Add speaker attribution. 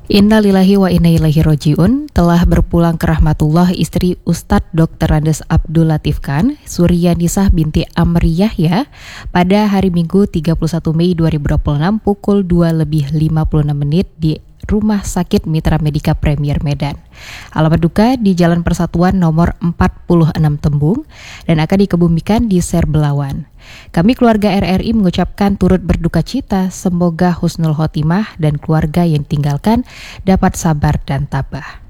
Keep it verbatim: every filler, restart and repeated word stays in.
Speaker 1: Innalillahi wa inna ilaihi roji'un. Telah berpulang ke rahmatullah istri Ustadz doktor Andes Abdul Latif Khan, Suryanisah binti Amri Yahya, pada hari Minggu tiga puluh satu Mei dua ribu dua puluh enam pukul dua lebih lima puluh enam menit di Rumah Sakit Mitra Medika Premier Medan. Alamat duka di Jalan Persatuan nomor empat puluh enam Tembung dan akan dikebumikan di Serbelawan. Kami keluarga R R I mengucapkan turut berduka cita, semoga husnul khotimah dan keluarga yang ditinggalkan dapat sabar dan tabah.